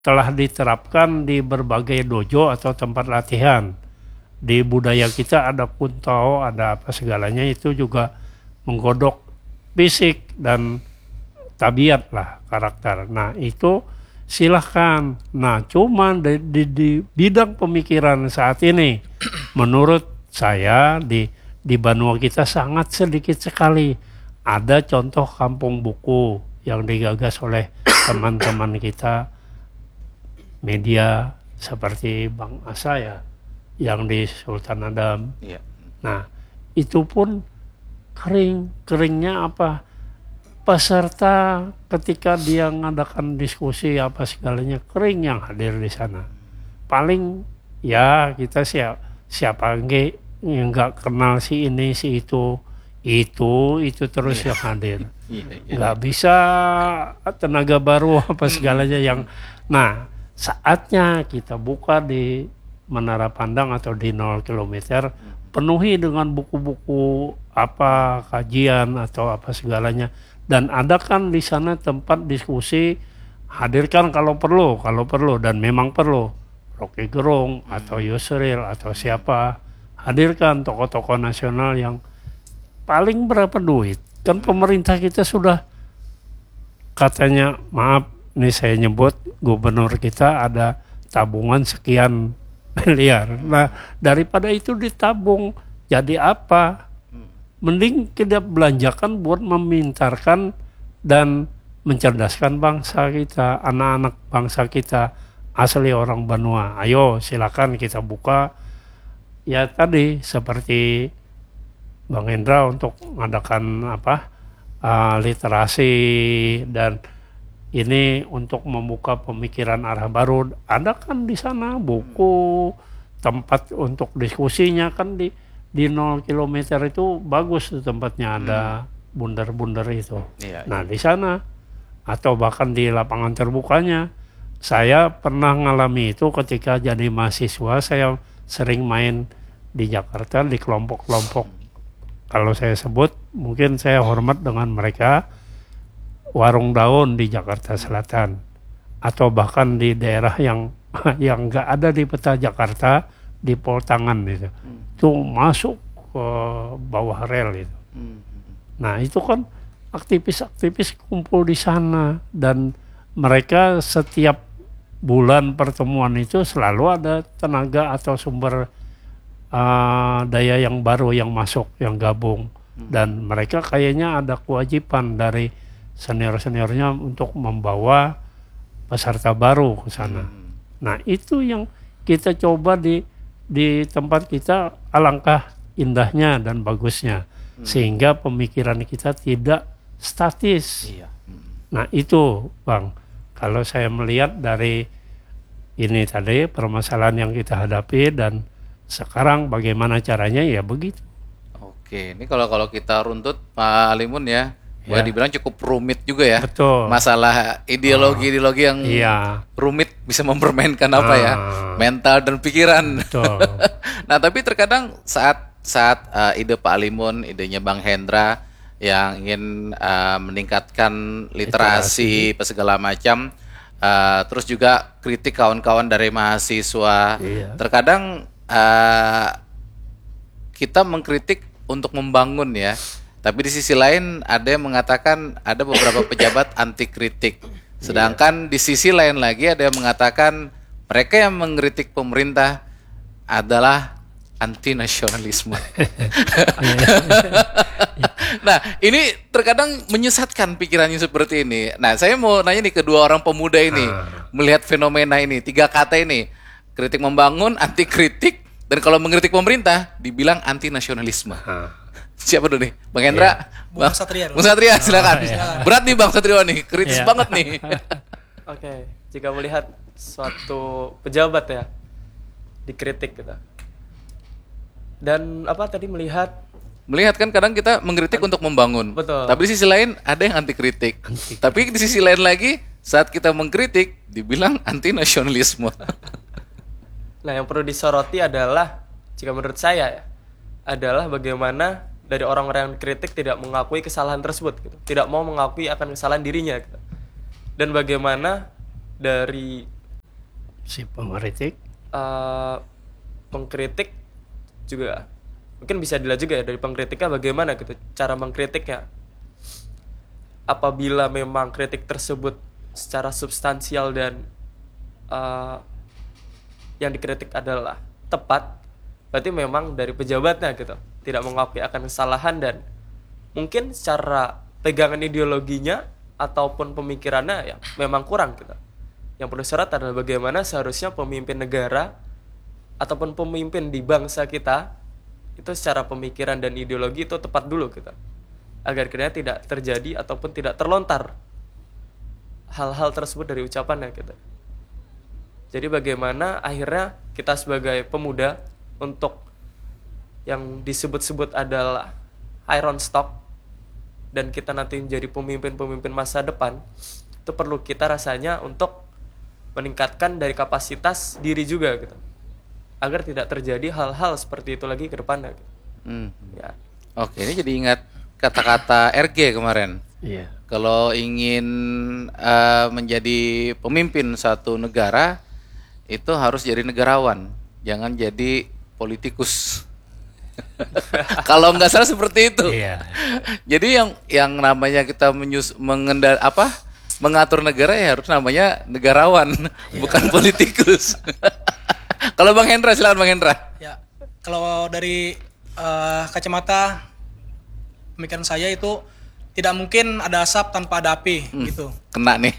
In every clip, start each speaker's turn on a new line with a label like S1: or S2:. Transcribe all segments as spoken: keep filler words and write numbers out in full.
S1: telah diterapkan di berbagai dojo atau tempat latihan. Di budaya kita ada kuntao, ada apa segalanya, itu juga menggodok fisik dan tabiat lah, karakter. Nah itu silahkan. Nah cuman di, di, di bidang pemikiran saat ini, menurut saya di di Banua kita sangat sedikit sekali ada contoh kampung buku yang digagas oleh teman-teman kita media seperti Bang Asa ya, yang di Sultan Adam.
S2: Iya.
S1: Nah itu pun kering. Keringnya apa? Peserta ketika dia mengadakan diskusi apa segalanya, kering yang hadir di sana. Paling ya kita siap, siapa enggak yang nggak kenal si ini si itu itu itu terus
S2: Iya.
S1: yang hadir.
S2: Iya, iya.
S1: Nggak bisa tenaga baru apa segalanya yang. Nah saatnya kita buka di Menara Pandang atau di nol kilometer, penuhi dengan buku-buku apa kajian atau apa segalanya, dan adakan di sana tempat diskusi. Hadirkan kalau perlu kalau perlu dan memang perlu Rocky Gerung atau Yusril atau siapa, hadirkan tokoh-tokoh nasional yang paling berapa duit. Kan pemerintah kita sudah katanya, maaf nih saya nyebut, gubernur kita ada tabungan sekian miliar. Nah daripada itu ditabung jadi apa, mending kita belanjakan buat memintarkan dan mencerdaskan bangsa kita, anak-anak bangsa kita asli orang Banua. Ayo silakan kita buka. Ya tadi seperti Bang Hendra untuk mengadakan apa uh, literasi, dan ini untuk membuka pemikiran arah baru. Ada kan di sana buku, tempat untuk diskusinya kan di di nol kilometer itu bagus tuh tempatnya, ada bundar-bundar itu.
S2: Iya,
S1: Nah di sana atau bahkan di lapangan terbukanya, saya pernah ngalami itu ketika jadi mahasiswa. Saya sering main di Jakarta di kelompok-kelompok, kalau saya sebut mungkin saya hormat dengan mereka, warung daun di Jakarta Selatan atau bahkan di daerah yang yang nggak ada di peta Jakarta, di Poltangan itu, itu masuk ke bawah rel itu. Nah itu kan aktivis-aktivis kumpul di sana, dan mereka setiap bulan pertemuan itu selalu ada tenaga atau sumber uh, daya yang baru yang masuk, yang gabung, dan mereka kayaknya ada kewajiban dari senior-seniornya untuk membawa peserta baru ke sana. Nah itu yang kita coba di di tempat kita, alangkah indahnya dan bagusnya, sehingga pemikiran kita tidak statis.
S2: Iya.
S1: Nah itu Bang, kalau saya melihat dari ini tadi permasalahan yang kita hadapi dan sekarang bagaimana caranya, ya begitu.
S2: Oke, ini kalau kalau kita runtut Pak Alimun ya, boleh
S1: Ya.
S2: dibilang cukup rumit juga ya.
S1: Betul.
S2: Masalah ideologi-ideologi yang
S1: Iya.
S2: rumit bisa mempermainkan apa ya,
S1: Ah.
S2: mental dan pikiran.
S1: Betul.
S2: Nah tapi terkadang saat saat uh, ide Pak Alimun, idenya Bang Hendra yang ingin uh, meningkatkan literasi, apa segala macam, uh, terus juga kritik kawan-kawan dari mahasiswa.
S1: Iya.
S2: Terkadang uh, kita mengkritik untuk membangun ya, tapi di sisi lain ada yang mengatakan ada beberapa pejabat anti kritik. Sedangkan di sisi lain lagi ada yang mengatakan mereka yang mengkritik pemerintah adalah anti nasionalisme. Nah, ini terkadang menyesatkan pikirannya seperti ini. Nah, saya mau nanya nih kedua orang pemuda ini, melihat fenomena ini, tiga kata ini, kritik membangun, anti kritik, dan kalau mengkritik pemerintah dibilang anti nasionalisme. Siapa dulu nih? Bang Hendra?
S3: Bung Satria.
S2: Bung Satria, silakan.
S1: Oh, iya.
S2: Berat nih Bang Satria nih, kritis
S1: Iya.
S2: banget nih.
S4: Oke, jika melihat suatu pejabat ya dikritik gitu. Dan apa tadi melihat
S2: Melihat kan kadang kita mengkritik untuk membangun.
S4: Betul.
S2: Tapi di sisi lain ada yang anti kritik. Tapi di sisi lain lagi saat kita mengkritik dibilang anti nasionalisme.
S4: Nah, yang perlu disoroti adalah, jika menurut saya ya, adalah bagaimana dari orang-orang yang dikritik tidak mengakui kesalahan tersebut gitu. Tidak mau mengakui akan kesalahan dirinya gitu. Dan bagaimana dari
S1: si pengkritik.
S4: Eh, pengkritik juga mungkin bisa dilihat juga ya dari pengkritiknya bagaimana gitu cara mengkritiknya. Apabila memang kritik tersebut secara substansial dan eh, yang dikritik adalah tepat, berarti memang dari pejabatnya gitu tidak mengakui akan kesalahan dan mungkin secara pegangan ideologinya ataupun pemikirannya ya memang kurang gitu. Yang perlu syarat adalah bagaimana seharusnya pemimpin negara ataupun pemimpin di bangsa kita itu secara pemikiran dan ideologi itu tepat dulu gitu, agar kiranya tidak terjadi ataupun tidak terlontar hal-hal tersebut dari ucapannya gitu. Jadi bagaimana akhirnya kita sebagai pemuda untuk yang disebut-sebut adalah iron stock dan kita nanti menjadi pemimpin-pemimpin masa depan, itu perlu kita rasanya untuk meningkatkan dari kapasitas diri juga gitu, agar tidak terjadi hal-hal seperti itu lagi ke depannya gitu.
S2: Hmm.
S4: Ya.
S2: Oke, ini jadi ingat kata-kata R G kemarin.
S1: Iya.
S2: Kalau ingin eh, menjadi pemimpin satu negara itu harus jadi negarawan, jangan jadi politikus. Kalau nggak salah seperti itu.
S1: Iya.
S2: Jadi yang yang namanya kita menyus mengendal apa mengatur negara ya harus namanya negarawan, bukan politikus. Kalau Bang Hendra, silakan Bang Hendra.
S3: Ya, kalau dari eh, kacamata pemikiran saya itu tidak mungkin ada asap tanpa ada api
S2: Hmm.
S3: gitu.
S2: Kena nih.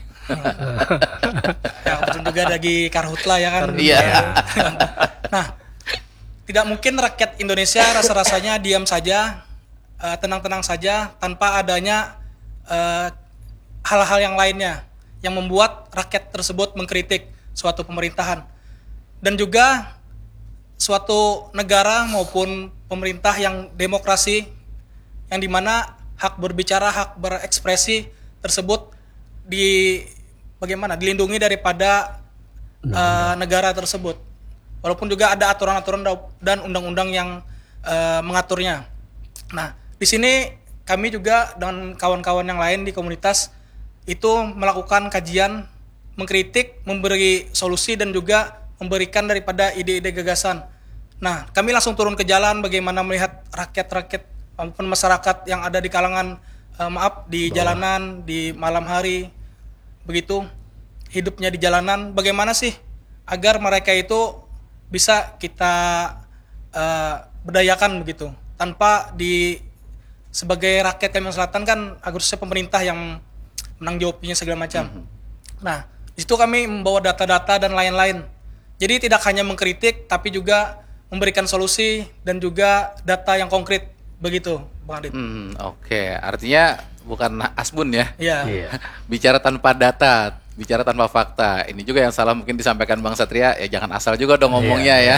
S3: Ya, betul juga dari karhutla ya kan.
S2: Iya.
S3: Nah, tidak mungkin rakyat Indonesia rasa-rasanya diam saja, eh, tenang-tenang saja tanpa adanya eh, hal-hal yang lainnya yang membuat rakyat tersebut mengkritik suatu pemerintahan. Dan juga suatu negara maupun pemerintah yang demokrasi, yang dimana hak berbicara, hak berekspresi tersebut di bagaimana dilindungi daripada uh, negara tersebut. Walaupun juga ada aturan-aturan dan undang-undang yang uh, mengaturnya. Nah, di sini kami juga dengan kawan-kawan yang lain di komunitas itu melakukan kajian, mengkritik, memberi solusi dan juga memberikan daripada ide-ide gagasan. Nah, kami langsung turun ke jalan bagaimana melihat rakyat-rakyat maupun masyarakat yang ada di kalangan uh, maaf di jalanan di malam hari, begitu hidupnya di jalanan, bagaimana sih agar mereka itu bisa kita uh, berdayakan begitu, tanpa di sebagai rakyat Kalimantan Selatan kan harusnya pemerintah yang menang jawabnya segala macam. Mm-hmm. Nah, di situ kami membawa data-data dan lain-lain. Jadi tidak hanya mengkritik, tapi juga memberikan solusi dan juga data yang konkret, begitu, Bang Adit.
S2: Hmm, Oke, artinya bukan asbun ya.
S3: Iya.
S1: Iya.
S2: Bicara tanpa data, bicara tanpa fakta. Ini juga yang salah mungkin disampaikan Bang Satria. Ya jangan asal juga dong ngomongnya ya.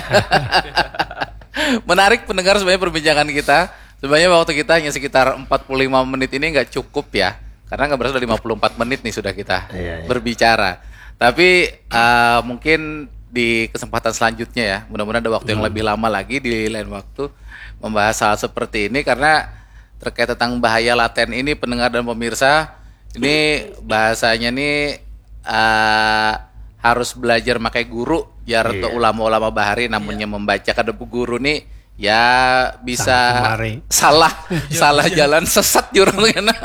S2: Menarik pendengar sebenarnya perbincangan kita. Sebenarnya waktu kita hanya sekitar empat puluh lima menit ini nggak cukup ya. Karena nggak berasa udah lima puluh empat menit nih sudah kita
S1: Iya, iya.
S2: berbicara. Tapi uh, mungkin di kesempatan selanjutnya ya, mudah-mudahan ada waktu yang lebih lama lagi di lain waktu membahas hal seperti ini, karena terkait tentang bahaya laten ini pendengar dan pemirsa, ini bahasanya nih uh, harus belajar makai guru ya, atau
S1: Iya.
S2: ulama-ulama bahari, namunnya membaca kada guru nih ya bisa
S1: Sana kemari.
S2: salah salah jalan sesat jurang.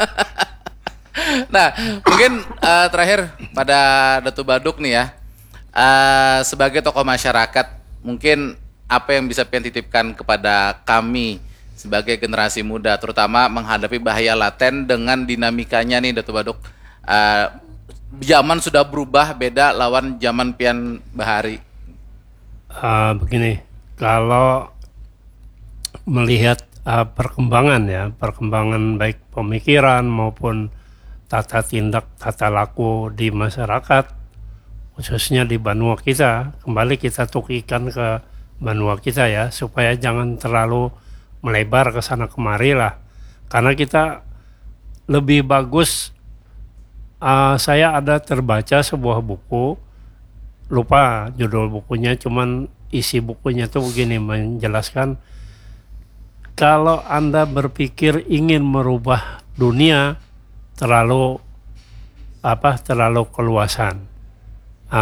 S2: Nah, mungkin uh, terakhir pada Datu Baduk nih ya, uh, sebagai tokoh masyarakat, mungkin apa yang bisa Pian titipkan kepada kami sebagai generasi muda, terutama menghadapi bahaya laten dengan dinamikanya nih Datu Baduk. Uh, zaman sudah berubah, beda lawan zaman Pian Bahari.
S1: Ah, begini, kalau melihat ah, perkembangan ya, perkembangan baik pemikiran maupun tata tindak, tata laku di masyarakat, khususnya di benua kita, kembali kita tukikan ke benua kita ya, supaya jangan terlalu melebar ke sana kemari lah, karena kita lebih bagus. Uh, saya ada terbaca sebuah buku, lupa judul bukunya, cuman isi bukunya tuh begini, menjelaskan kalau Anda berpikir ingin merubah dunia terlalu apa terlalu keluasan,